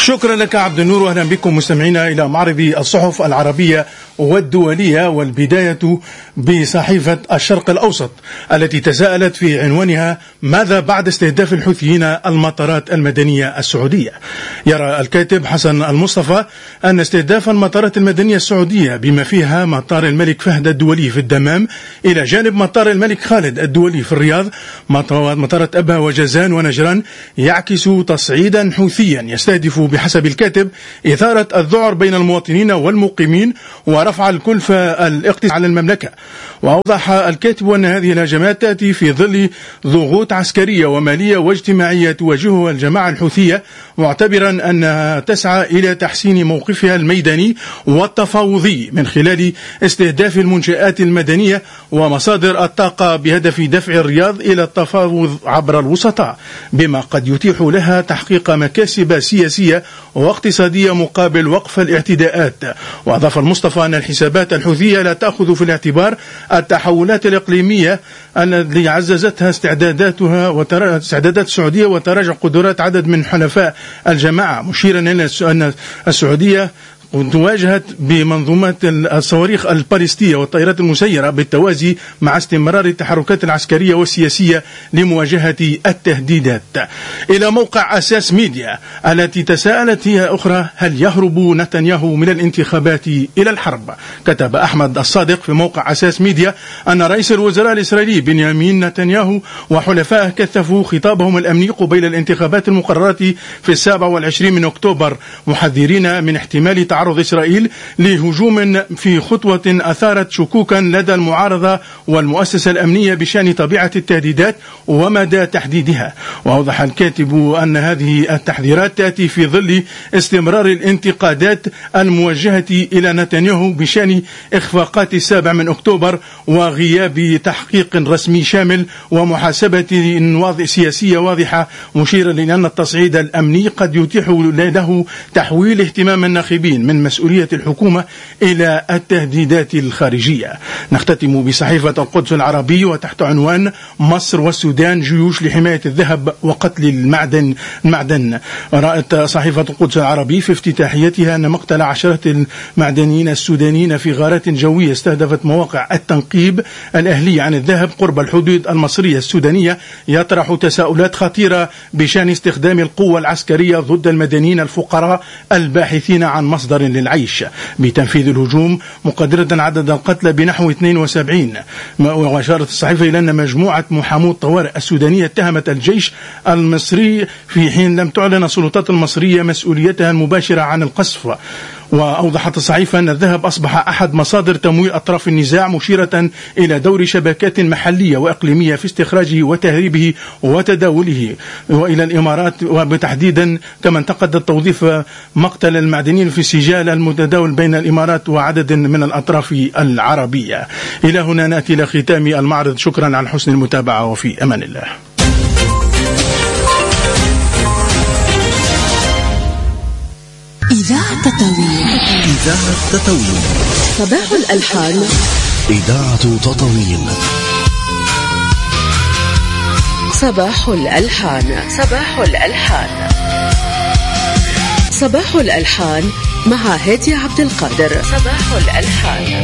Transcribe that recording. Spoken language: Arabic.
شكرا لك عبد النور، واهلا بكم مستمعينا الى معرض الصحف العربيه والدوليه، والبدايه بصحيفه الشرق الاوسط التي تساءلت في عنوانها: ماذا بعد استهداف الحوثيين المطارات المدنيه السعوديه؟ يرى الكاتب حسن المصطفى ان استهداف المطارات المدنيه السعوديه بما فيها مطار الملك فهد الدولي في الدمام الى جانب مطار الملك خالد الدولي في الرياض، مطارات ابها وجازان ونجران، يعكس تصعيدا حوثيا يستهدف بحسب الكاتب إثارة الذعر بين المواطنين والمقيمين ورفع الكلفة الاقتصادية على المملكة. وأوضح الكاتب أن هذه الهجمات تأتي في ظل ضغوط عسكرية ومالية واجتماعية تواجهها الجماعة الحوثية، معتبرا أنها تسعى إلى تحسين موقفها الميداني والتفاوضي من خلال استهداف المنشآت المدنية ومصادر الطاقة بهدف دفع الرياض إلى التفاوض عبر الوسطاء، بما قد يتيح لها تحقيق مكاسب سياسية واقتصادية مقابل وقف الاعتداءات. وأضاف المصطفى أن الحسابات الحوثية لا تأخذ في الاعتبار التحولات الإقليمية التي عززتها استعدادات السعودية وتراجع قدرات عدد من حلفاء الجماعة، مشيرا إلى أن السعودية تواجهت بمنظومات الصواريخ الباليستية والطائرات المسيرة بالتوازي مع استمرار التحركات العسكرية والسياسية لمواجهة التهديدات. إلى موقع أساس ميديا التي تساءلت هي أخرى: هل يهرب نتنياهو من الانتخابات إلى الحرب؟ كتب أحمد الصادق في موقع أساس ميديا أن رئيس الوزراء الإسرائيلي بنيامين نتنياهو وحلفائه كثفوا خطابهم الأمني قبيل الانتخابات المقررة في 27 من أكتوبر، محذرين من احتمال تعرض إسرائيل لهجوم في خطوة أثارت شكوكا لدى المعارضة والمؤسسة الأمنية بشأن طبيعة التهديدات ومدى تحديدها. وأوضح الكاتب أن هذه التحذيرات تأتي في ظل استمرار الانتقادات الموجهة إلى نتنياهو بشأن إخفاقات 7 من أكتوبر وغياب تحقيق رسمي شامل ومحاسبة سياسية واضحة، مشيرا لأن التصعيد الأمني قد يتيح له تحويل اهتمام الناخبين من مسؤولية الحكومة إلى التهديدات الخارجية. نختتم بصحيفة القدس العربي وتحت عنوان: مصر والسودان جيوش لحماية الذهب وقتل المعدن. رأت صحيفة القدس العربي في افتتاحيتها أن مقتل عشرة المعدنيين السودانيين في غارات جوية استهدفت مواقع التنقيب الأهلي عن الذهب قرب الحدود المصرية السودانية يطرح تساؤلات خطيرة بشأن استخدام القوة العسكرية ضد المدنيين الفقراء الباحثين عن مصدر للعيش بتنفيذ الهجوم، مقدرة عدد القتلى بنحو 72. وأشارت الصحيفة إلى أن مجموعة محامو الطوارئ السودانية اتهمت الجيش المصري في حين لم تعلن السلطات المصرية مسؤوليتها المباشرة عن القصف. وأوضحت الصحيفة أن الذهب أصبح أحد مصادر تمويل أطراف النزاع، مشيرة إلى دور شبكات محلية وإقليمية في استخراجه وتهريبه وتداوله وإلى الإمارات، وبتحديدا كما انتقدت توظيف مقتل المعدنيين في السجال المتداول بين الإمارات وعدد من الأطراف العربية. إلى هنا نأتي إلى ختام المعرض، شكرا على حسن المتابعة وفي أمان الله. إذاعة تطويل صباح الألحان. إذاعة تطويل صباح الألحان. صباح الألحان مع هادي عبد القادر. صباح الألحان.